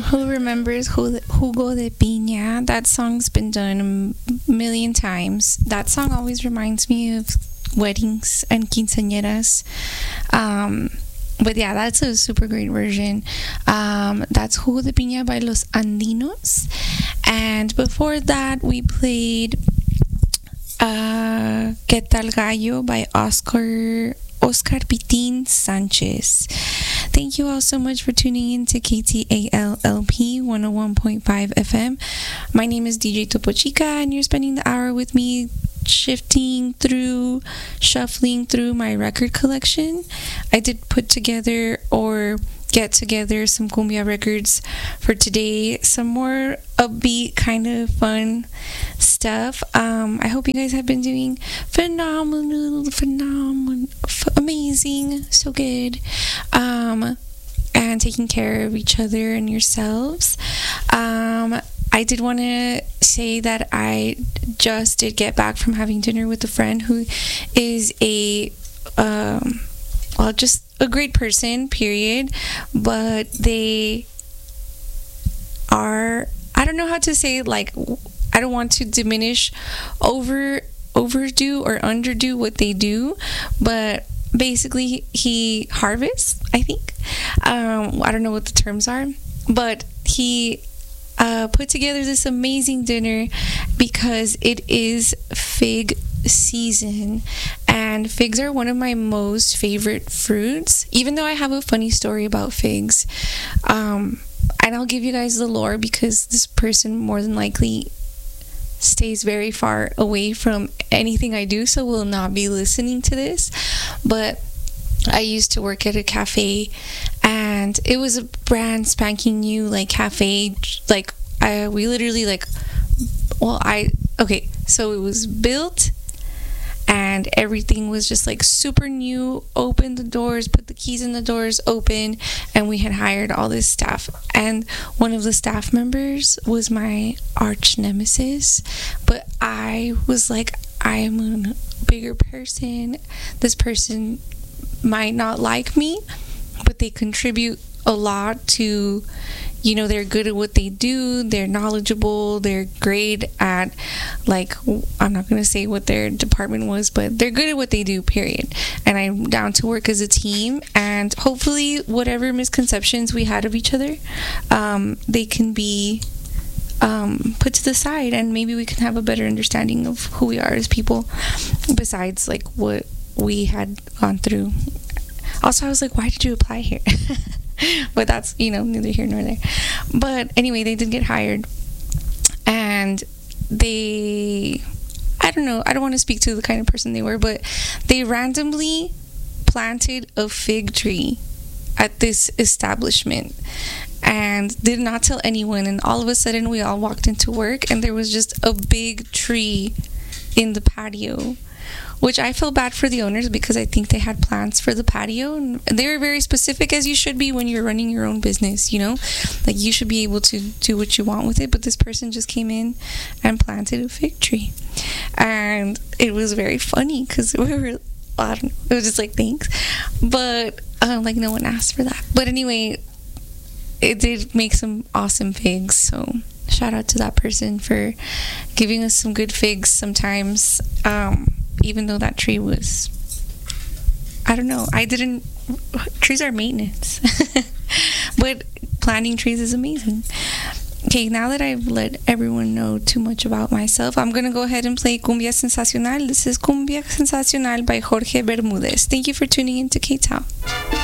Who remembers Jugo de Piña? That song's been done a million times. That song always reminds me of weddings and quinceañeras. But yeah, that's a super great version. That's Jugo de Piña by Los Andinos. And before that, we played ¿Qué tal Gallo by Oscar Pitin Sanchez. Thank you all so much for tuning in to KTALLP 101.5 FM. My name is DJ Topo Chica, and you're spending the hour with me shuffling through my record collection. I did put together or get together some cumbia records for today, some more upbeat kind of fun stuff. I hope you guys have been doing phenomenal, amazing, so good, and taking care of each other and yourselves. I did want to say that I just did get back from having dinner with a friend who is just a great person, period. But they are, I don't know how to say it, like, I don't want to diminish, overdo or underdo what they do, but basically he harvests, I think. I don't know what the terms are, but he put together this amazing dinner because it is fig season, and figs are one of my most favorite fruits, even though I have a funny story about figs. And I'll give you guys the lore because this person more than likely stays very far away from anything I do, so will not be listening to this. But I used to work at a cafe, and it was a brand spanking new cafe. We literally so it was built and everything was just super new. Opened the doors, put the keys in the doors, open, and we had hired all this staff, and one of the staff members was my arch nemesis. But I was like, I'm a bigger person, this person might not like me, but they contribute a lot to, they're good at what they do, they're knowledgeable, they're great at, I'm not going to say what their department was, but they're good at what they do, period. And I'm down to work as a team, and hopefully whatever misconceptions we had of each other, they can be put to the side, and maybe we can have a better understanding of who we are as people, besides what we had gone through. Also, I was like, why did you apply here? But that's, neither here nor there. But anyway, they did get hired, and I don't want to speak to the kind of person they were, but they randomly planted a fig tree at this establishment and did not tell anyone. And all of a sudden we all walked into work, and there was just a big tree in the patio, which I feel bad for the owners because I think they had plans for the patio, and they were very specific, as you should be when you're running your own business, you should be able to do what you want with it. But this person just came in and planted a fig tree, and it was very funny because we were, I don't know, it was just thanks, but no one asked for that. But anyway, it did make some awesome figs, so shout out to that person for giving us some good figs sometimes. Even though that tree was, I don't know, trees are maintenance. But planting trees is amazing. Okay, now that I've let everyone know too much about myself, I'm going to go ahead and play Cumbia Sensacional. This is Cumbia Sensacional by Jorge Bermudez. Thank you for tuning in to K-Town.